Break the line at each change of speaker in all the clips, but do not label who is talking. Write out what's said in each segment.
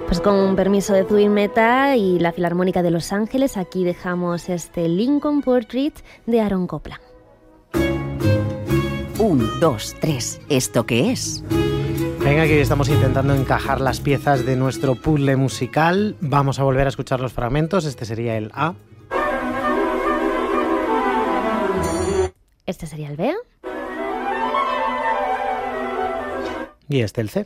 Pues con permiso de Zubin Mehta y la Filarmónica de Los Ángeles, aquí dejamos este Lincoln Portrait de Aaron Copland.
1, 2, 3. ¿Esto qué es?
Venga, aquí estamos intentando encajar las piezas de nuestro puzzle musical. Vamos a volver a escuchar los fragmentos. Este sería el A.
Este sería el B.
Y este el C.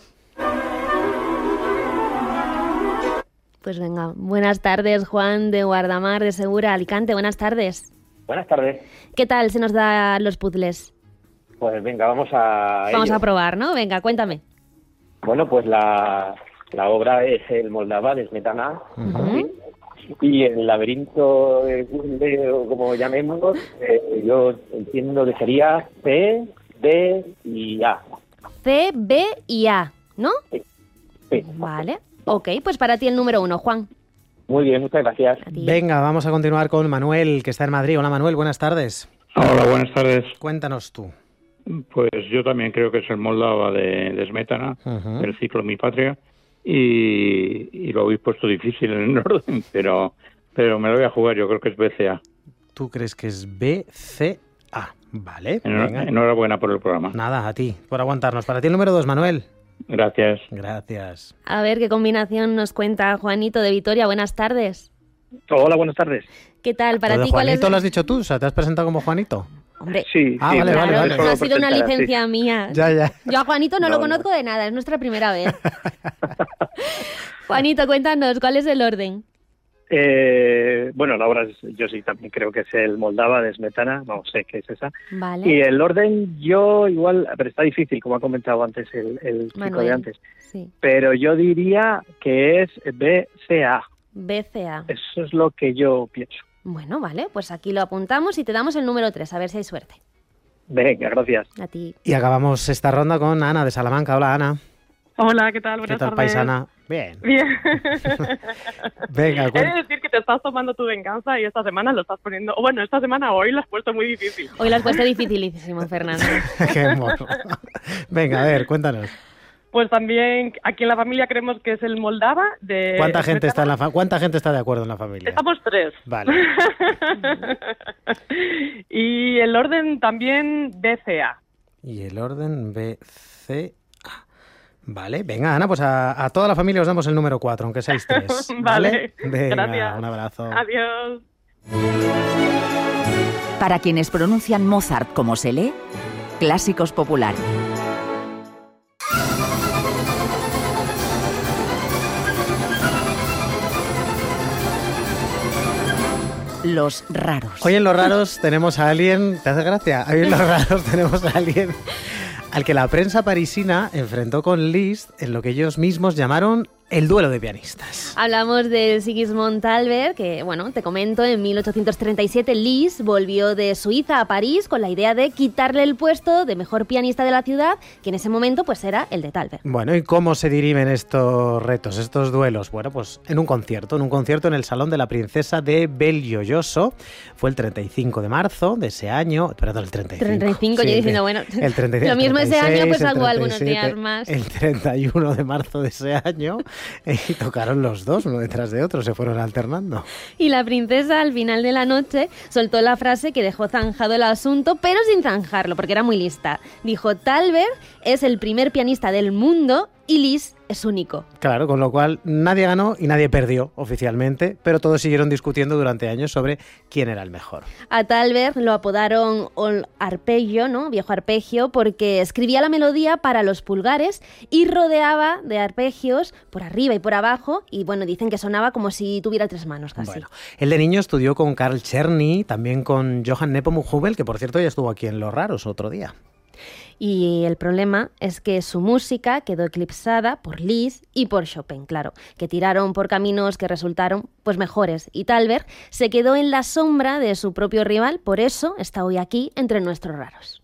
Pues venga, buenas tardes, Juan de Guardamar de Segura, Alicante. Buenas tardes.
Buenas tardes.
¿Qué tal se nos da los puzzles?
Pues venga, vamos a
probar, ¿no? Venga, cuéntame.
Bueno, pues la obra es el Moldava de Smetana.
Uh-huh.
Y el laberinto de puzzle, o como llamemos, yo entiendo que sería C, D y A.
C, B y A, ¿no?
Sí.
Vale. Ok, pues para ti el número 1, Juan.
Muy bien, muchas gracias.
Venga, vamos a continuar con Manuel, que está en Madrid. Hola, Manuel, buenas tardes.
Hola, buenas tardes.
Cuéntanos tú.
Pues yo también creo que es el Moldava de Smetana,
Uh-huh.
el ciclo Mi Patria, y lo habéis puesto difícil en el orden, pero me lo voy a jugar, yo creo que es BCA.
¿Tú crees que es BCA? Vale, venga.
Enhorabuena por el programa.
Nada, a ti, por aguantarnos. Para ti el número 2, Manuel.
Gracias.
Gracias.
A ver qué combinación nos cuenta Juanito de Vitoria. Buenas tardes.
Hola, buenas tardes.
¿Qué tal? Para
¿Lo de
ti cuál es?
Juanito lo has dicho tú? O sea, ¿te has presentado como Juanito?
Hombre,
Sí,
Ah,
sí,
vale,
claro,
vale.
no ha sido una
Por
licencia
sí.
mía.
Ya.
Yo a Juanito no lo conozco de nada, es nuestra primera vez. Juanito, cuéntanos, ¿cuál es el orden?
Bueno, la obra yo sí también creo que es el Moldava de Smetana, vamos, sé que es esa.
Vale.
Y el orden yo igual, pero está difícil, como ha comentado antes el chico
Manuel.
de antes.
Sí.
Pero yo diría que es BCA.
BCA.
Eso es lo que yo pienso.
Bueno, vale, pues aquí lo apuntamos y te damos el número 3, a ver si hay suerte.
Venga, gracias.
A ti.
Y acabamos esta ronda con Ana de Salamanca. Hola, Ana.
Hola, ¿qué tal?
¿Qué
Buenas
tal,
tardes.
paisana? Bien.
Bien.
Venga,
He de decir que te estás tomando tu venganza y esta semana lo estás poniendo... O bueno, esta semana hoy lo has puesto muy difícil.
Hoy lo has puesto dificilísimo, Fernando.
Qué morro. Venga, a ver, cuéntanos.
Pues también aquí en la familia creemos que es el Moldava de...
¿Cuánta gente está
Smetana.
¿Cuánta gente está de acuerdo en la familia?
Estamos 3.
Vale.
Y el orden también BCA.
Y el orden BCA. Vale, venga, Ana, pues a toda la familia os damos el número 4, aunque seáis 3.
Vale.
Venga,
Gracias.
un abrazo.
Adiós.
Para quienes pronuncian Mozart como se lee, clásicos populares. Los raros.
Hoy en Los Raros tenemos a alguien... ¿Te hace gracia? Hoy en Los Raros tenemos a alguien al que la prensa parisina enfrentó con Liszt en lo que ellos mismos llamaron el duelo de pianistas.
Hablamos de Sigismund Thalberg, que, bueno, te comento, en 1837 Liszt volvió de Suiza a París con la idea de quitarle el puesto de mejor pianista de la ciudad, que en ese momento pues era el de Thalberg.
Bueno, ¿y cómo se dirimen estos retos, estos duelos? Bueno, pues en un concierto en el Salón de la Princesa de Belgiojoso. Fue el 35 de marzo de ese año, perdón, el 35.
35,
sí,
yo diciendo, bueno,
el 35,
lo mismo ese año, pues
el
hago algunos
37,
días más.
El 31 de marzo de ese año, y tocaron los dos, uno detrás de otro, se fueron alternando.
Y la princesa al final de la noche soltó la frase que dejó zanjado el asunto, pero sin zanjarlo, porque era muy lista. Dijo, Thalberg es el primer pianista del mundo y Liszt es único.
Claro, con lo cual nadie ganó y nadie perdió oficialmente, pero todos siguieron discutiendo durante años sobre quién era el mejor.
A Thalberg lo apodaron Old Arpeggio, ¿no? Viejo arpegio, porque escribía la melodía para los pulgares y rodeaba de arpegios por arriba y por abajo, y bueno, dicen que sonaba como si tuviera 3 manos casi.
Bueno, él de niño estudió con Karl Czerny, también con Johann Nepomuk Hummel, que por cierto ya estuvo aquí en Los Raros otro día.
Y el problema es que su música quedó eclipsada por Liszt y por Chopin, claro, que tiraron por caminos que resultaron pues mejores. Y Thalberg se quedó en la sombra de su propio rival, por eso está hoy aquí entre nuestros raros.